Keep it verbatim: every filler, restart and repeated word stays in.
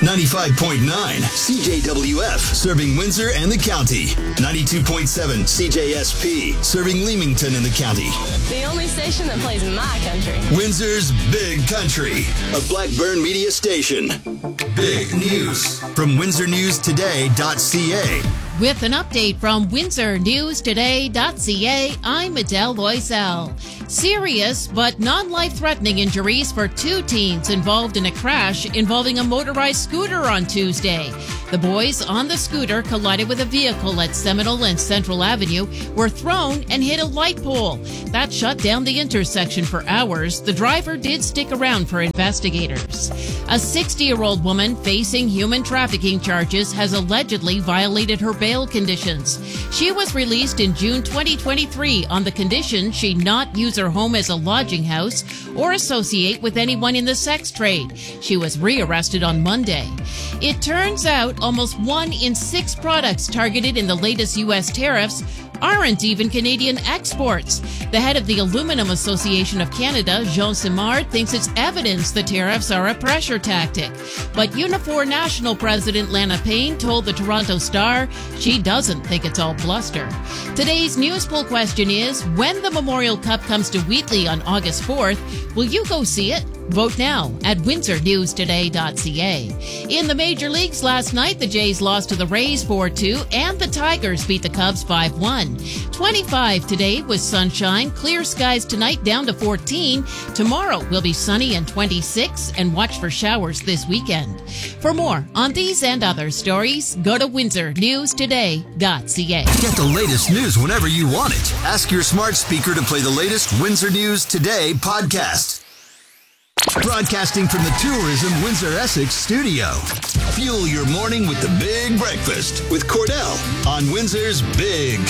ninety-five point nine C J W F, serving Windsor and the county. ninety-two point seven C J S P, serving Leamington and the county. The only station that plays my country. Windsor's Big Country, a Blackburn media station. Big news from windsor news today dot c a. With an update from windsor news today dot c a, I'm Adele Loisel. Serious but non-life-threatening injuries for two teens involved in a crash involving a motorized scooter on Tuesday. The boys on the scooter collided with a vehicle at Seminole and Central Avenue, were thrown and hit a light pole. That shut down the intersection for hours. The driver did stick around for investigators. A sixty-year-old woman facing human trafficking charges has allegedly violated her bail conditions. She was released in June twenty twenty-three on the condition she not use her home as a lodging house or associate with anyone in the sex trade. She was rearrested on Monday. It turns out almost one in six products targeted in the latest U S tariffs aren't even Canadian exports. The head of the Aluminum Association of Canada, Jean Simard, thinks it's evidence the tariffs are a pressure tactic. But Unifor National President Lana Payne told the Toronto Star she doesn't think it's all bluster. Today's news poll question is, when the Memorial Cup comes to Wheatley on August fourth, will you go see it? Vote now at windsor news today dot c a. In the major leagues last night, the Jays lost to the Rays four two and the Tigers beat the Cubs five one. twenty-five today with sunshine, clear skies tonight down to fourteen. Tomorrow will be sunny and twenty-six, and watch for showers this weekend. For more on these and other stories, go to windsor news today dot c a. Get the latest news whenever you want it. Ask your smart speaker to play the latest Windsor News Today podcast. Broadcasting from the Tourism Windsor Essex studio. Fuel your morning with the Big Breakfast with Cordell on Windsor's Big